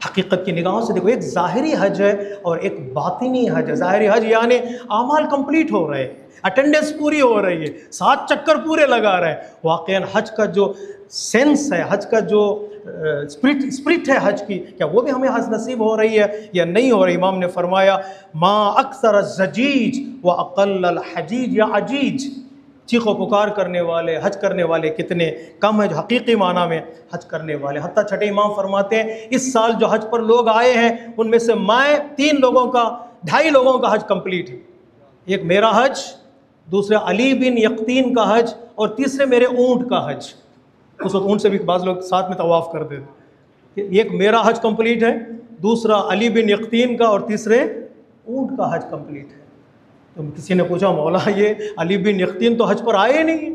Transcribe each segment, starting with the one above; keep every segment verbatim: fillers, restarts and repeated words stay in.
हकीकत की निगाहों से देखो, एक ज़ाहिरी हज है और एक बातिनी हज है। ज़ाहिरी हज यानी आमाल कंप्लीट हो रहे हैं, अटेंडेंस पूरी हो रही है, सात चक्कर पूरे लगा रहे हैं। वाक़ई हज का जो सेंस है, हज का जो स्पिरिट स्पिरिट है हज की, क्या वो भी हमें हज नसीब हो रही है या नहीं हो रही? इमाम ने फरमाया मा अक्सर जजीज व अक़ल्ल हजीज या अजीज, चीखो पुकार करने वाले, हज करने वाले कितने कम है जो हकीकी माना में हज करने वाले। हत्ता छठे इमाम फरमाते हैं इस साल जो हज पर लोग आए हैं उनमें से मैं तीन लोगों का, ढाई लोगों का हज कंप्लीट है। एक मेरा हज, दूसरा अली बिन यक़तीन का हज और तीसरे मेरे ऊँट का हज। उस वक्त ऊँट से भी बाज़ लोग साथ में तवाफ़ कर देते। एक मेरा हज कंप्लीट है, दूसरा अली बिन यक़तीन का और तीसरे ऊँट का हज कंप्लीट है। तो किसी ने पूछा मौला ये अली बिन यक़तीन तो हज पर आए नहीं,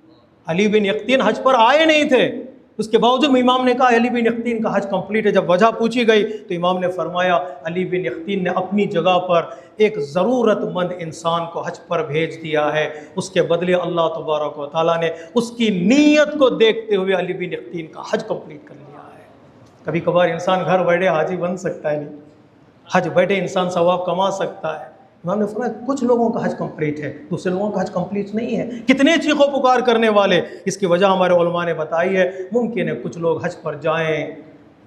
अली बिन यक़तीन हज पर आए नहीं थे, उसके बावजूद इमाम ने कहा अली बिन यक़तीन का हज कंप्लीट है। जब वजह पूछी गई तो इमाम ने फरमाया अली बिन यक़तीन ने अपनी जगह पर एक ज़रूरतमंद इंसान को हज पर भेज दिया है, उसके बदले अल्लाह तबारक व तआला ने उसकी नीयत को देखते हुए अली बिन यक़तीन का हज कंप्लीट कर लिया है। कभी कभार इंसान घर बैठे हाजी बन सकता है, नहीं हज बैठे इंसान सवाब कमा सकता है। इमाम ने फरमाया कुछ लोगों का हज कंप्लीट है, दूसरे लोगों का हज कंप्लीट नहीं है। कितने चीखों पुकार करने वाले, इसकी वजह हमारे उलमा ने बताई है। मुमकिन है कुछ लोग हज पर जाएं,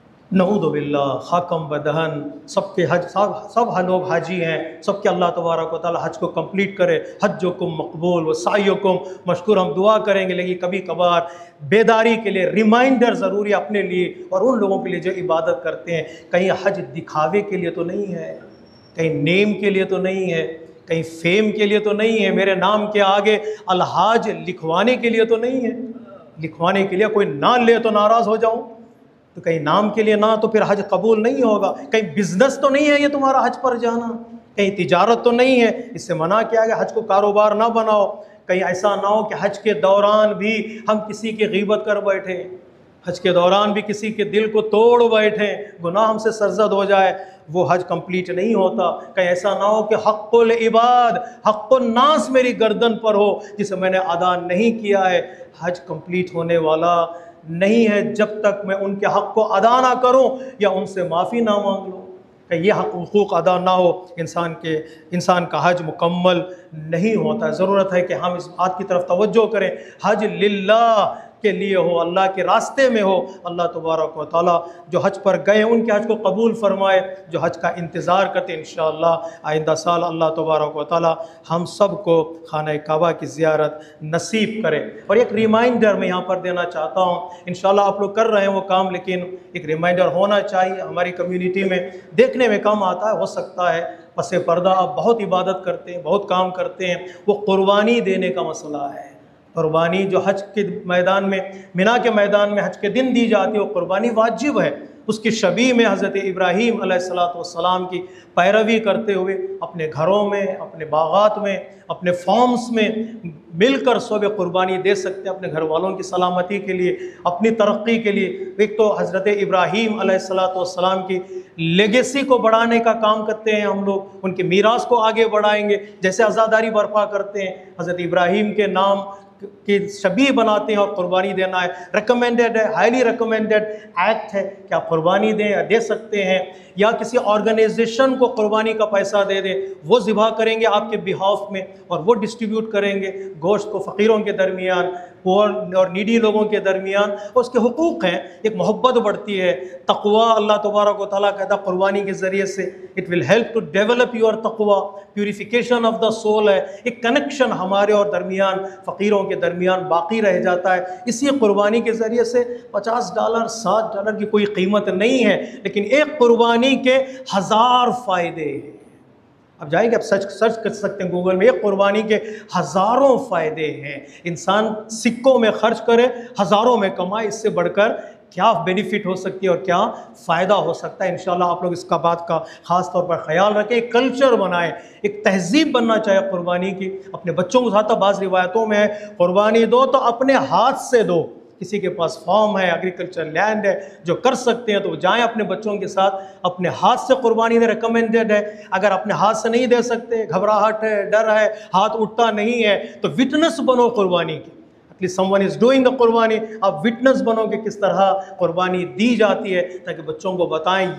नऊदु बिल्लाह, खाकम बदहन, सबके हज सब सब लोग हाजी हैं, सबके अल्लाह तबारक व तआला हज को कंप्लीट करे। हज्जुकुम मकबूल व सायुकुम मशकूर, हम दुआ करेंगे, लेकिन कभी कभार बेदारी के लिए रिमाइंडर ज़रूरी अपने लिए और उन लोगों के लिए जो इबादत करते हैं। कहीं हज दिखावे के लिए तो नहीं है, कहीं नेम के लिए तो नहीं है, कहीं फेम के लिए तो नहीं है, मेरे नाम के आगे अलहाज लिखवाने के लिए तो नहीं है। लिखवाने के लिए कोई ना ले तो नाराज़ हो जाऊं, तो कहीं नाम के लिए ना, तो फिर हज कबूल नहीं होगा। कहीं बिजनेस तो नहीं है ये तुम्हारा हज पर जाना, कहीं तिजारत तो नहीं है, इससे मना किया गया हज को कारोबार ना बनाओ। कहीं ऐसा ना हो कि हज के दौरान भी हम किसी की गीबत कर बैठे, हज के दौरान भी किसी के दिल को तोड़ बैठे, गुनाह हमसे सरजद हो जाए, वो हज कंप्लीट नहीं होता। कहीं ऐसा ना हो कि हक़्क़ुल इबाद हक़्क़ुन नास मेरी गर्दन पर हो जिसे मैंने अदा नहीं किया है। हज कंप्लीट होने वाला नहीं है जब तक मैं उनके हक़ को अदा ना करूं या उनसे माफ़ी ना मांग लूँ। कि ये हक़ हुकूक़ अदा ना हो, इंसान के इंसान का हज मुकम्मल नहीं होता। ज़रूरत है कि हम इस बात की तरफ तवज्जो करें, हज लिल्लाह के लिए हो, अल्लाह के रास्ते में हो। अल्लाह तबारक व तआला जो हज पर गए उनके हज को कबूल फरमाए, जो हज का इंतज़ार करते हैं इंशाअल्लाह आइंदा साल अल्लाह तबारक व तआला हम सब को खाना काबा की ज़ियारत नसीब करे। और एक रिमाइंडर मैं यहाँ पर देना चाहता हूँ, इंशाअल्लाह आप लोग कर रहे हैं वो काम, लेकिन एक रिमाइंडर होना चाहिए। हमारी कम्युनिटी में देखने में कम आता है, हो सकता है पसे पर्दा आप बहुत इबादत करते हैं, बहुत काम करते हैं, वो कुर्बानी देने का मसला है। कुर्बानी जो हज के मैदान में, मिना के मैदान में हज के दिन दी जाती है, वो कुर्बानी वाजिब है। उसकी शबी में हज़रत इब्राहीम अलैहिस्सलातु वस्सलाम की पैरवी करते हुए अपने घरों में, अपने बागात में, अपने फॉर्म्स में मिलकर सब कुर्बानी दे सकते हैं, अपने घर वालों की सलामती के लिए, अपनी तरक्की के लिए। एक तो हज़रत इब्राहीम अलैहिस्सलातु वस्सलाम की लेगेसी को बढ़ाने का काम करते हैं हम लोग, उनके मीरास को आगे बढ़ाएंगे। जैसे आज़ादारी बर्पा करते हैं, हज़रत इब्राहीम के नाम की शबीह बनाते हैं और कुर्बानी देना है, रिकमेंडेड है, हाईली रिकमेंडेड एक्ट है कि आप कुर्बानी दें या दे सकते हैं, या किसी ऑर्गेनाइजेशन को कुर्बानी का पैसा दे दें, वो ज़िबा करेंगे आपके बिहाफ में और वो डिस्ट्रीब्यूट करेंगे गोश्त को फ़कीरों के दरमियान, पुअर और नीडी लोगों के दरमियान। उसके हुकूक़ हैं, एक मोहब्बत बढ़ती है, तक़वा। अल्लाह तबारक व तआला कहता है कुर्बानी के ज़रिए से it will help to develop your तक़वा, purification of the soul है। एक कनेक्शन हमारे और दरमियान, फ़कीरों के दरमियान बाकी रह जाता है। इसी कुर्बानी के ज़रिए से पचास डॉलर साठ डॉलर की कोई कीमत नहीं है, लेकिन एक कुर्बानी के हज़ार फ़ायदे हैं। अब जाएंगे, आप सर्च सर्च कर सकते हैं गूगल में, एक कुर्बानी के हज़ारों फ़ायदे हैं। इंसान सिक्कों में खर्च करे, हज़ारों में कमाए, इससे बढ़कर क्या बेनिफिट हो सकती है और क्या फ़ायदा हो सकता है। इंशाल्लाह आप लोग इसका बात का ख़ास तौर पर ख्याल रखें, एक कल्चर बनाएं, एक तहजीब बनना चाहिए कुर्बानी की। अपने बच्चों को साथ, बाज़ रिवायतों में है कुर्बानी दो तो अपने हाथ से दो। किसी के पास फार्म है, एग्रीकल्चर लैंड है, जो कर सकते हैं तो जाएं अपने बच्चों के साथ, अपने हाथ से कुर्बानी दे, रिकमेंडेड है। अगर अपने हाथ से नहीं दे सकते, घबराहट है, डर है, हाथ उठता नहीं है, तो विटनेस बनो कुर्बानी की। At least someone is doing the कुर्बानी, आप विटनेस बनो कि किस तरह कुर्बानी दी जाती है, ताकि बच्चों को बताएं